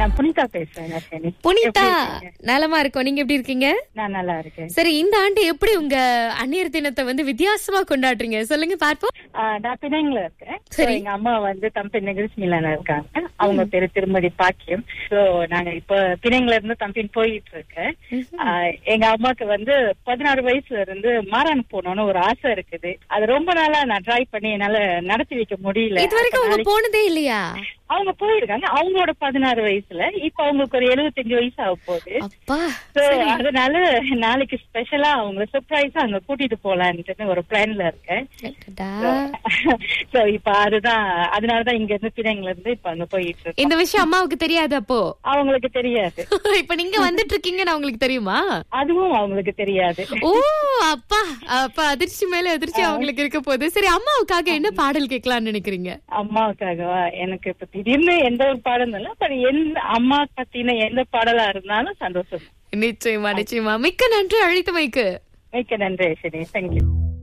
நான் புனிதா பேசுறேன் அஸ்வினி. புனிதா, எப்படி இருக்கீங்க? நலமா இருக்கோம். நீங்க எப்படி இருக்கீங்க? நான் நல்லா இருக்கேன். சரி, இந்த ஆண்டு எப்படி உங்க அந்நியர் தினத்தை வித்தியாசமா கொண்டாடுறீங்க? சொல்லுங்க பார்ப்போம். நான் பிணைங்கள இருக்கேன். சரி. எங்க அம்மா தம்பி நெகிழ்ச்சி மிலான இருக்காங்க. அவங்க பேரு திருமதி பாக்கியம். சோ நாங்க இப்ப பிணைங்கள இருந்து தம்பின்னு போயிட்டு இருக்கேன். எங்க அம்மாக்கு 16 வயசுல இருந்து மாறான் போனோம்னு ஒரு ஆசை இருக்குது. அது ரொம்ப நாளா நான் ட்ரை பண்ணி என்னால நடத்தி வைக்க முடியல. இது வரைக்கும் அவங்க போனதே இல்லையா? அவங்க போயிருக்காங்க அவங்களோட 16 வயசுல. இப்ப அவங்களுக்கு ஒரு 75 வயசு ஆக போகுது. அப்பா, So, அதனால நாளைக்கு ஸ்பெஷலா அவங்க சர்ப்ரைஸா அங்க கூட்டிட்டு போலான்னு ஒரு பிளான்ல இருக்கேன். சோ இப்ப அதனாலதான் இங்க இருந்து பிணைங்கள இருந்து இப்ப அங்க போயிட்டு இருக்கேன். இந்த விஷயம் அம்மாவுக்கு தெரியாது அப்போ? அவங்களுக்கு தெரியாது. இப்ப நீங்க வந்துட்டு இருக்கீங்கன்னு அவங்களுக்கு தெரியுமா? அதுவும் அவங்களுக்கு தெரியாது. ஓ அப்பா, அப்ப அதிர்ச்சி மேல அதிர்ச்சி அவங்களுக்கு இருக்க போகுது. சரி, அம்மாவுக்காக என்ன பாடல் கேட்கலாம்னு நினைக்கிறீங்க? அம்மாவுக்காகவா? எனக்கு இப்ப திடீர்னு எந்த ஒரு பாடம் இல்ல, பட் எந்த அம்மா பத்தின எந்த பாடலா இருந்தாலும் சந்தோஷம். நிச்சயமா நிச்சயமா. மிக்க நன்றி அழைத்தமைக்கு. மிக்க நன்றி. சரி, தேங்க்யூ.